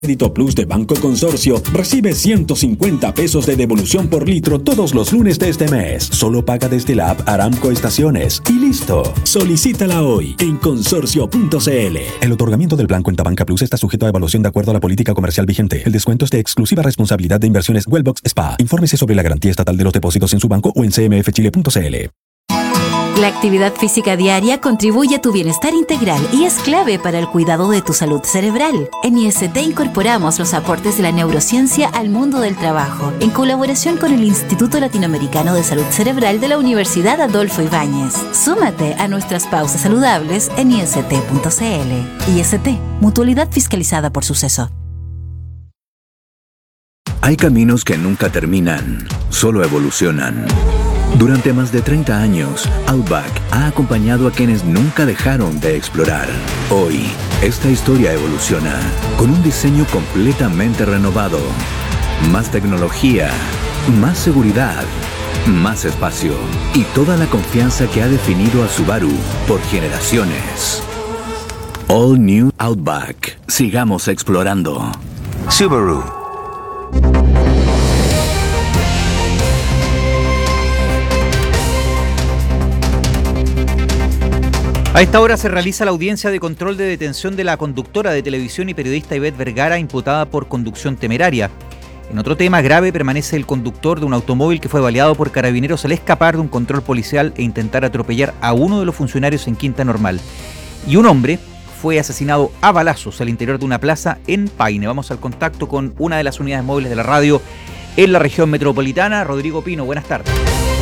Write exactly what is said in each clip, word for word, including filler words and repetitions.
Crédito Plus de Banco Consorcio, recibe ciento cincuenta pesos de devolución por litro todos los lunes de este mes. Solo paga desde la app Aramco Estaciones y listo. Solicítala hoy en consorcio punto c l. El otorgamiento del plan Cuenta Banca Plus está sujeto a evaluación de acuerdo a la política comercial vigente. El descuento es de exclusiva responsabilidad de Inversiones Wellbox S P A. Infórmese sobre la garantía estatal de los depósitos en su banco o en c m f chile punto c l. La actividad física diaria contribuye a tu bienestar integral y es clave para el cuidado de tu salud cerebral. En I S T incorporamos los aportes de la neurociencia al mundo del trabajo, en colaboración con el Instituto Latinoamericano de Salud Cerebral de la Universidad Adolfo Ibáñez. Súmate a nuestras pausas saludables en i s t punto c l. I S T, mutualidad fiscalizada por Suceso. Hay caminos que nunca terminan, solo evolucionan. Durante más de treinta años, Outback ha acompañado a quienes nunca dejaron de explorar. Hoy, esta historia evoluciona con un diseño completamente renovado. Más tecnología, más seguridad, más espacio y toda la confianza que ha definido a Subaru por generaciones. All New Outback. Sigamos explorando. Subaru. A esta hora se realiza la audiencia de control de detención de la conductora de televisión y periodista Ivette Vergara, imputada por conducción temeraria. En otro tema grave permanece el conductor de un automóvil que fue baleado por carabineros al escapar de un control policial e intentar atropellar a uno de los funcionarios en Quinta Normal. Y un hombre fue asesinado a balazos al interior de una plaza en Paine. Vamos al contacto con una de las unidades móviles de la radio en la región metropolitana. Rodrigo Pino, buenas tardes.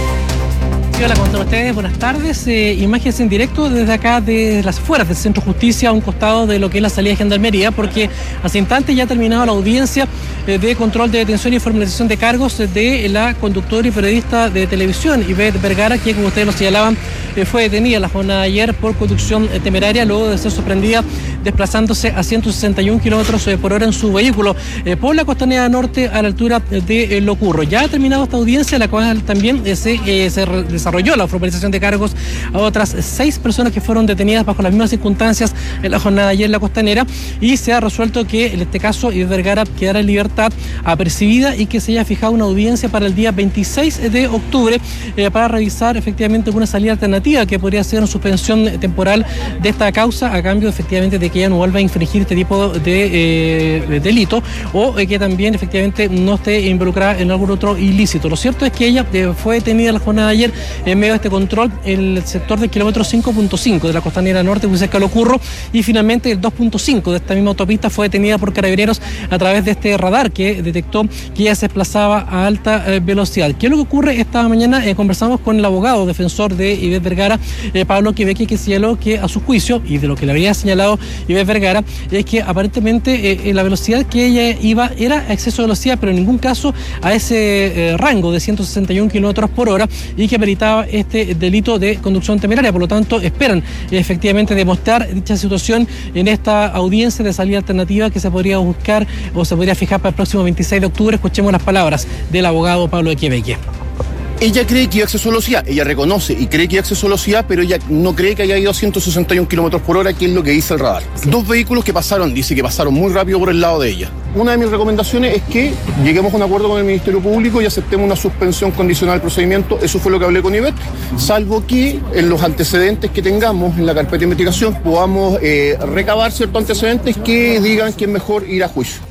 Hola, ¿cómo están ustedes? Buenas tardes. Eh, imágenes en directo desde acá, de las afueras del Centro Justicia, a un costado de lo que es la salida de Gendarmería, porque hace instantes ya ha terminado la audiencia eh, de control de detención y formalización de cargos de la conductora y periodista de televisión, Ivette Vergara, que, como ustedes lo señalaban, eh, fue detenida la jornada de ayer por conducción eh, temeraria, luego de ser sorprendida desplazándose a ciento sesenta y un kilómetros por hora en su vehículo eh, por la Costanera Norte a la altura de eh, Locurro. Ya ha terminado esta audiencia, la cual también eh, se, eh, se desarrolló la formalización de cargos a otras seis personas que fueron detenidas bajo las mismas circunstancias en la jornada de ayer en la Costanera, y se ha resuelto que en este caso Ivette Vergara quedará en libertad apercibida y que se haya fijado una audiencia para el día veintiséis de octubre eh, para revisar efectivamente una salida alternativa que podría ser una suspensión temporal de esta causa a cambio efectivamente de que ella no vuelva a infringir este tipo de, eh, de delito o eh, que también efectivamente no esté involucrada en algún otro ilícito. Lo cierto es que ella eh, fue detenida la jornada de ayer en medio de este control en el sector del kilómetro cinco punto cinco de la Costanera Norte, muy cerca de Locurro, y finalmente el dos punto cinco de esta misma autopista fue detenida por carabineros a través de este radar que detectó que ella se desplazaba a alta eh, velocidad. ¿Qué es lo que ocurre? Esta mañana eh, conversamos con el abogado defensor de Ivette Vergara, eh, Pablo Queveque, que señaló que a su juicio, y de lo que le habría señalado Ivette Vergara, es que aparentemente eh, la velocidad que ella iba era exceso de velocidad, pero en ningún caso a ese eh, rango de ciento sesenta y un kilómetros por hora, y que meritaba este delito de conducción temeraria. Por lo tanto, esperan eh, efectivamente demostrar dicha situación en esta audiencia de salida alternativa que se podría buscar o se podría fijar para el próximo veintiséis de octubre. Escuchemos las palabras del abogado Pablo Queveque. Ella cree que iba a exceso de velocidad, ella reconoce y cree que iba a exceso de velocidad, pero ella no cree que haya ido a ciento sesenta y un kilómetros por hora, que es lo que dice el radar. Sí. Dos vehículos que pasaron, dice que pasaron muy rápido por el lado de ella. Una de mis recomendaciones es que lleguemos a un acuerdo con el Ministerio Público y aceptemos una suspensión condicional del procedimiento. Eso fue lo que hablé con Ivette, salvo que en los antecedentes que tengamos en la carpeta de investigación podamos eh, recabar ciertos antecedentes que digan que es mejor ir a juicio.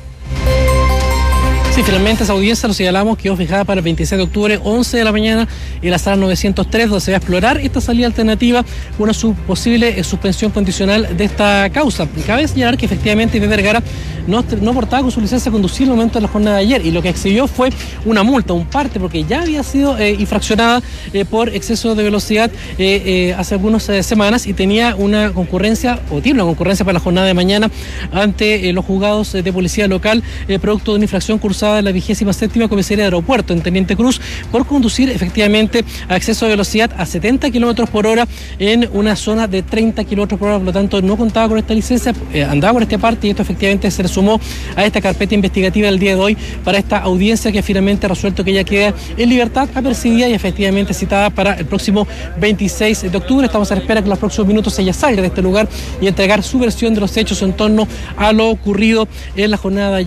Sí, finalmente esa audiencia, lo señalamos, quedó fijada para el veintiséis de octubre, once de la mañana, en la sala novecientos tres, donde se va a explorar esta salida alternativa, una sub posible eh, suspensión condicional de esta causa. Cabe señalar que efectivamente Ivette Vergara no, no portaba con su licencia a conducir en el momento de la jornada de ayer, y lo que exhibió fue una multa, un parte, porque ya había sido eh, infraccionada eh, por exceso de velocidad eh, eh, hace algunas eh, semanas, y tenía una concurrencia, o tiene una concurrencia para la jornada de mañana ante eh, los juzgados eh, de policía local, eh, producto de una infracción cursada registrada en la vigésima séptima comisaría de aeropuerto en Teniente Cruz por conducir efectivamente a exceso de velocidad a setenta kilómetros por hora en una zona de treinta kilómetros por hora. Por lo tanto, no contaba con esta licencia, eh, andaba con esta parte, y esto efectivamente se le sumó a esta carpeta investigativa del día de hoy para esta audiencia que finalmente ha resuelto que ella queda en libertad apercibida y efectivamente citada para el próximo veintiséis de octubre. Estamos a la espera que en los próximos minutos ella salga de este lugar y entregar su versión de los hechos en torno a lo ocurrido en la jornada de